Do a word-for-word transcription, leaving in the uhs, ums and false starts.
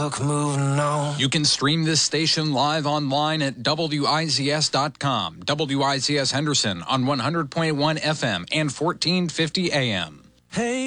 luck moving on. You can stream this station live online at W I Z S dot com. W I Z S Henderson on one hundred point one F M and fourteen fifty A M. Hey.